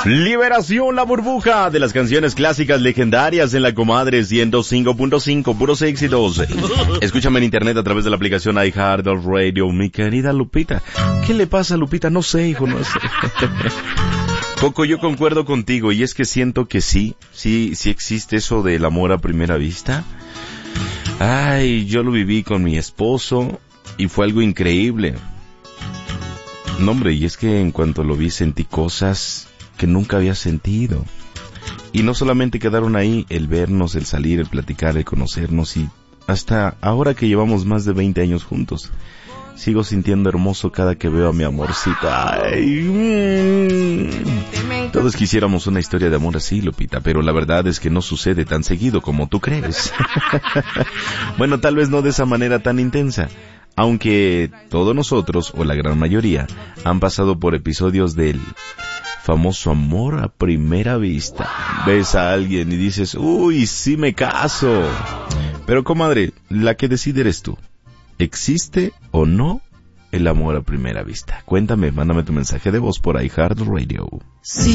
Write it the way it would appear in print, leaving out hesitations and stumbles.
Liberación, La Burbuja, de las canciones clásicas legendarias en la Comadre 105.5, puros éxitos. Escúchame en internet a través de la aplicación iHeartRadio. Mi querida Lupita, ¿qué le pasa a Lupita? No sé, hijo, no sé. Coco, yo concuerdo contigo, y es que siento que sí existe eso del amor a primera vista. Ay, yo lo viví con mi esposo y fue algo increíble. No, hombre, y es que en cuanto lo vi sentí cosas que nunca había sentido. Y no solamente quedaron ahí, el vernos, el salir, el platicar, el conocernos, y hasta ahora que llevamos más de 20 años juntos, sigo sintiendo hermoso cada que veo a mi amorcito. Ay, Todos quisiéramos una historia de amor así, Lupita, pero la verdad es que no sucede tan seguido como tú crees. Bueno, tal vez no de esa manera tan intensa, aunque todos nosotros, o la gran mayoría, han pasado por episodios del famoso amor a primera vista. Ves a alguien y dices, uy, sí me caso. Pero comadre, la que decide eres tú. ¿Existe o no el amor a primera vista? Cuéntame, mándame tu mensaje de voz por iHeartRadio. Si